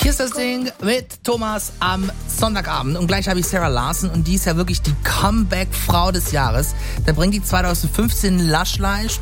Hier ist das Ding mit Thomas am Sonntagabend und gleich habe ich Sarah Larson und die ist ja wirklich die Comeback-Frau des Jahres. Da bringt die 2015 Lush Life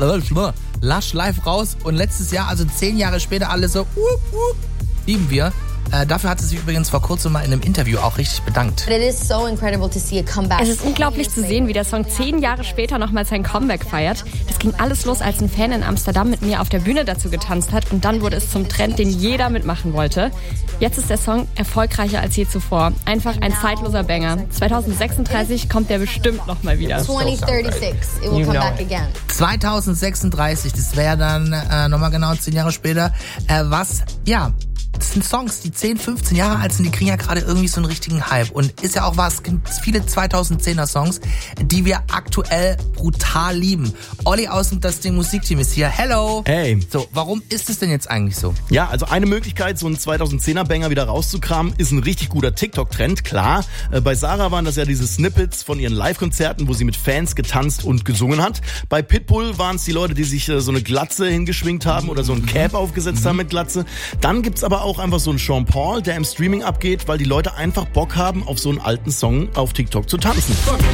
raus und letztes Jahr, also 10 Jahre später, alle so, lieben wir. Dafür hat sie sich übrigens vor kurzem mal in einem Interview auch richtig bedankt. Es ist unglaublich zu sehen, wie der Song 10 Jahre später nochmal sein Comeback feiert. Das ging alles los, als ein Fan in Amsterdam mit mir auf der Bühne dazu getanzt hat und dann wurde es zum Trend, den jeder mitmachen wollte. Jetzt ist der Song erfolgreicher als je zuvor. Einfach ein zeitloser Banger. 2036 kommt der bestimmt nochmal wieder. 2036, it will come back again. 2036, das wäre dann nochmal genau 10 Jahre später. Das sind Songs, die 10, 15 Jahre alt sind, die kriegen ja gerade irgendwie so einen richtigen Hype. Und ist ja auch was, es gibt viele 2010er Songs, die wir aktuell brutal lieben. Olli aus und das Ding Musikteam ist hier. Hello! Hey! So, warum ist es denn jetzt eigentlich so? Ja, also eine Möglichkeit, so einen 2010er-Banger wieder rauszukramen, ist ein richtig guter TikTok-Trend, klar. Bei Sarah waren das ja diese Snippets von ihren Live-Konzerten, wo sie mit Fans getanzt und gesungen hat. Bei Pitbull waren es die Leute, die sich so eine Glatze hingeschwingt haben oder so ein Cap aufgesetzt haben mit Glatze. Dann gibt's aber auch einfach so einen Sean Paul, der im Streaming abgeht, weil die Leute einfach Bock haben, auf so einen alten Song auf TikTok zu tanzen.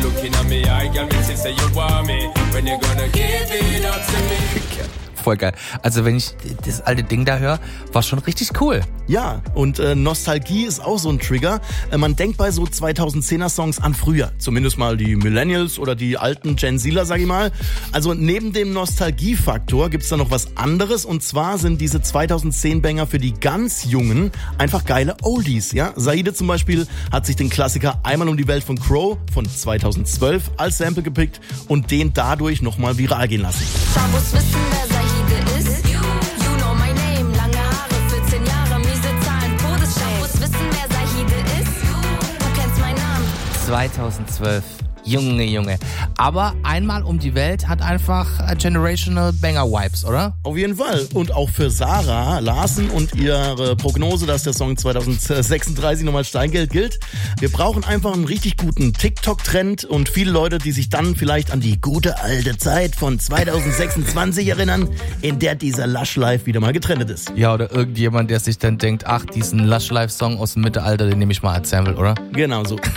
Voll geil. Also wenn ich das alte Ding da höre, war schon richtig cool. Ja, und Nostalgie ist auch so ein Trigger. Man denkt bei so 2010er Songs an früher. Zumindest mal die Millennials oder die alten Gen Zler, sag ich mal. Also neben dem Nostalgiefaktor gibt's da noch was anderes. Und zwar sind diese 2010-Banger für die ganz Jungen einfach geile Oldies. Ja? Saide zum Beispiel hat sich den Klassiker Einmal um die Welt von Crow von 2012 als Sample gepickt und den dadurch nochmal viral gehen lassen. Schabos wissen, wer Saide ist. You know my name. Lange Haare, 14 Jahre, miese Zahlen, Todesschein. Schabos wissen, wer Saide ist. Du kennst meinen Namen. 2012. Junge. Aber Einmal um die Welt hat einfach Generational Banger Vibes, oder? Auf jeden Fall. Und auch für Sarah Larson und ihre Prognose, dass der Song 2036 nochmal Steingeld gilt. Wir brauchen einfach einen richtig guten TikTok-Trend und viele Leute, die sich dann vielleicht an die gute alte Zeit von 2026 erinnern, in der dieser Lush Life wieder mal getrennt ist. Ja, oder irgendjemand, der sich dann denkt, ach, diesen Lush Life Song aus dem Mittelalter, den nehme ich mal als Sample, oder? Genau so.